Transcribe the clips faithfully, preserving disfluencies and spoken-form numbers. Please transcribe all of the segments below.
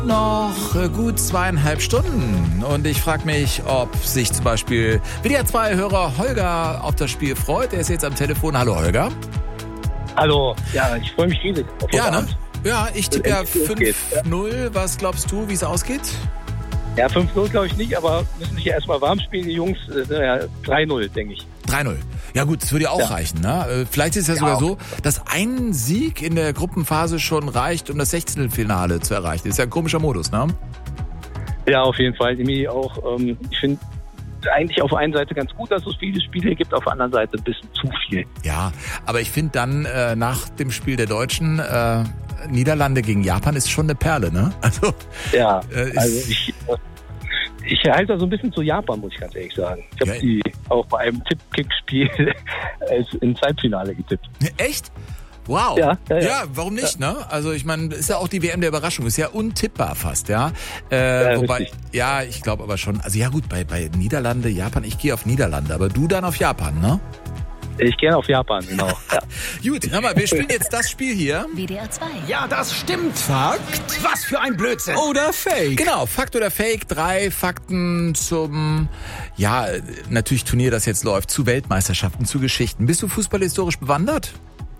Noch äh, gut zweieinhalb Stunden. Und ich frage mich, ob sich zum Beispiel W D R zwei Hörer Holger auf das Spiel freut. Er ist jetzt am Telefon. Hallo Holger. Hallo. Ja, ich freue mich riesig. Ja, ne? Ja, ich tippe ja fünf null. Was glaubst du, wie es ausgeht? Ja, fünf null glaube ich nicht, aber müssen sich ja erstmal warm spielen, die Jungs. Äh, ja, drei null, denke ich. drei null. Ja gut, das würde ja auch ja. reichen. Ne? Vielleicht ist es ja, ja sogar so, dass ein Sieg in der Gruppenphase schon reicht, um das Sechzehntelfinale zu erreichen. Das ist ja ein komischer Modus, ne? Ja, auf jeden Fall. Irgendwie auch, ähm, ich finde eigentlich auf der einen Seite ganz gut, dass es viele Spiele gibt, auf der anderen Seite ein bisschen zu viel. Ja, aber ich finde dann äh, nach dem Spiel der Deutschen äh, Niederlande gegen Japan ist schon eine Perle, ne? Also, ja, äh, also ich, ich halte da so ein bisschen zu Japan, muss ich ganz ehrlich sagen. Ich habe ja. die auch bei einem Tipp-Kick-Spiel ins Halbfinale getippt. Echt? Wow. Ja, ja, ja. ja warum nicht, ja. ne? Also ich meine, ist ja auch die W M der Überraschung, ist ja untippbar fast, ja. Äh, ja wobei, richtig. ja, ich glaube aber schon, also ja gut, bei, bei Niederlande, Japan, ich gehe auf Niederlande, aber du dann auf Japan, ne? Ich gehe auf Japan, genau. Ja. Gut, hör mal, wir spielen jetzt das Spiel hier. W D R zwei. Ja, das stimmt. Fakt? Was für ein Blödsinn. Oder Fake? Genau, Fakt oder Fake. Drei Fakten zum, ja, natürlich Turnier, das jetzt läuft, zu Weltmeisterschaften, zu Geschichten. Bist du fußballhistorisch bewandert?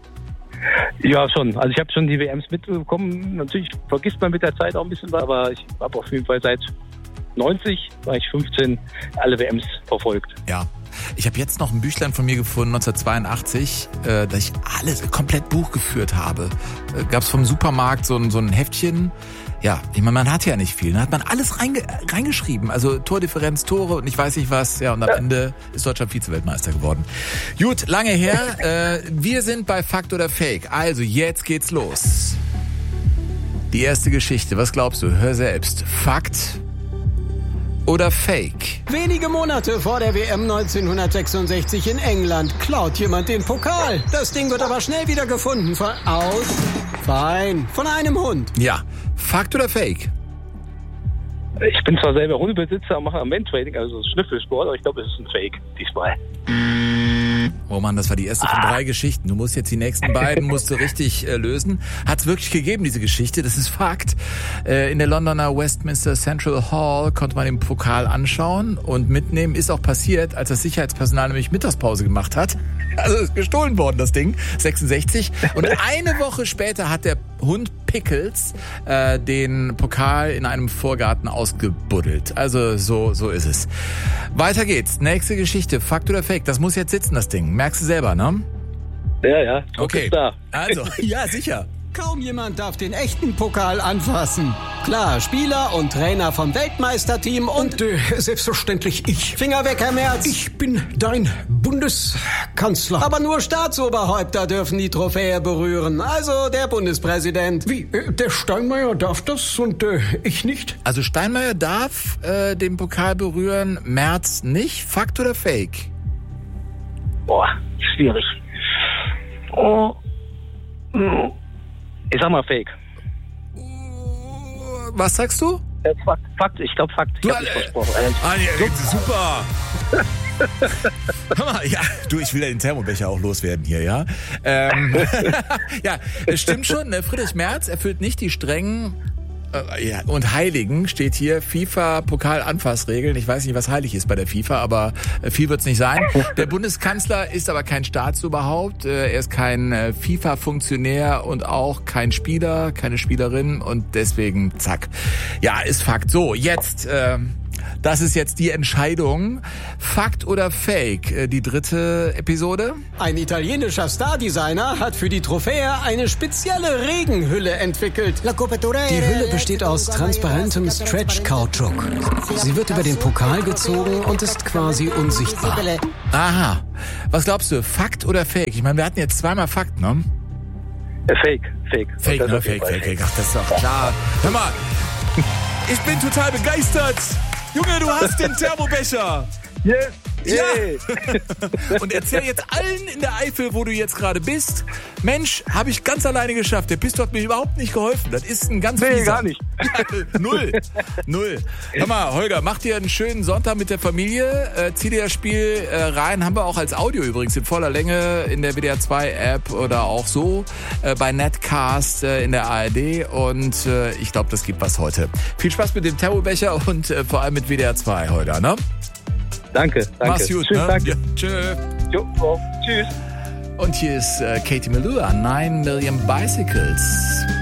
Ja, schon. Also ich habe schon die W Ms mitbekommen. Natürlich vergisst man mit der Zeit auch ein bisschen was, aber ich habe auf jeden Fall seit neunzig, war ich fünfzehn, alle W Ms verfolgt. Ja. Ich habe jetzt noch ein Büchlein von mir gefunden, neunzehnhundertzweiundachtzig, äh, das ich alles komplett Buch geführt habe. Äh, Gab es vom Supermarkt so ein, so ein Heftchen. Ja, ich meine, man hat ja nicht viel. Da hat man alles reinge- reingeschrieben. Also Tordifferenz, Tore und ich weiß nicht was. Ja, und am ja. Ende ist Deutschland Vize-Weltmeister geworden. Gut, lange her. äh, wir sind bei Fakt oder Fake. Also, jetzt geht's los. Die erste Geschichte. Was glaubst du? Hör selbst. Fakt oder Fake? Wenige Monate vor der W M neunzehnhundertsechsundsechzig in England klaut jemand den Pokal. Das Ding wird aber schnell wieder gefunden. Von aus? Fein. Von einem Hund. Ja. Fakt oder Fake? Ich bin zwar selber Hundebesitzer und mache Amend-Trading, also Schnüffelsport, aber ich glaube, es ist ein Fake diesmal. Oh Mann, das war die erste von drei Geschichten. Du musst jetzt die nächsten beiden musst du richtig äh, lösen. Hat's wirklich gegeben, diese Geschichte, das ist Fakt. Äh, in der Londoner Westminster Central Hall konnte man den Pokal anschauen und mitnehmen. Ist auch passiert, als das Sicherheitspersonal nämlich Mittagspause gemacht hat. Also ist gestohlen worden, das Ding, sechsundsechzig. Und eine Woche später hat der Hund Pickles äh, den Pokal in einem Vorgarten ausgebuddelt. Also so so ist es. Weiter geht's. Nächste Geschichte. Fakt oder Fake? Das muss jetzt sitzen, das Ding. Merkst du selber, ne? Ja, ja. Okay. Da. Also, ja, sicher. Kaum jemand darf den echten Pokal anfassen. Klar, Spieler und Trainer vom Weltmeisterteam und äh, selbstverständlich ich. Finger weg, Herr Merz. Ich bin dein Bundeskanzler. Aber nur Staatsoberhäupter dürfen die Trophäe berühren. Also der Bundespräsident. Wie, äh, der Steinmeier darf das und äh, ich nicht? Also Steinmeier darf äh, den Pokal berühren, Merz nicht. Fakt oder Fake? Boah, schwierig. Oh. Oh. Ich sag mal Fake. Was sagst du? Äh, Fakt, Fakt, ich glaube Fakt. Ich du, hab äh, nicht versprochen. Ah, ja, super. Hör mal, ja, du, ich will ja den Thermobecher auch loswerden hier, ja. Ähm, ja, es stimmt schon, ne? Friedrich Merz erfüllt nicht die strengen äh, ja, und Heiligen, steht hier, FIFA-Pokal-Anfassregeln. Ich weiß nicht, was heilig ist bei der FIFA, aber äh, viel wird's nicht sein. Der Bundeskanzler ist aber kein Staatsoberhaupt, äh, er ist kein äh, FIFA-Funktionär und auch kein Spieler, keine Spielerin und deswegen, zack. Ja, ist Fakt. So, jetzt... Äh, Das ist jetzt die Entscheidung. Fakt oder Fake? Die dritte Episode. Ein italienischer Stardesigner hat für die Trophäe eine spezielle Regenhülle entwickelt. Die Hülle besteht aus transparentem Stretch-Kautschuk. Sie wird über den Pokal gezogen und ist quasi unsichtbar. Aha. Was glaubst du? Fakt oder Fake? Ich meine, wir hatten jetzt zweimal Fakt, ne? Äh, Fake, Fake. Fake, ne? Fake, Fake, Fake. Ach, das ist doch klar. Hör mal, ich bin total begeistert. Junge, du hast den Thermobecher. Yes. Yay. Ja. Und erzähl jetzt allen in der Eifel, wo du jetzt gerade bist. Mensch, habe ich ganz alleine geschafft. Der Pisto hat mir überhaupt nicht geholfen. Das ist ein ganz Nee, fieser. gar nicht. Null. Null. Hör mal, Holger, mach dir einen schönen Sonntag mit der Familie. Äh, zieh dir das Spiel äh, rein. Haben wir auch als Audio übrigens in voller Länge in der W D R zwei App oder auch so äh, bei Netcast äh, in der A R D. Und äh, ich glaube, das gibt was heute. Viel Spaß mit dem Thermobecher und äh, vor allem mit W D R zwei, Holger, ne? Danke, danke. Mach's gut, Schönen ne? Tag. Ja, tschö. Jo, oh, tschüss. Und hier ist äh, Katie Melua, nine Million Bicycles.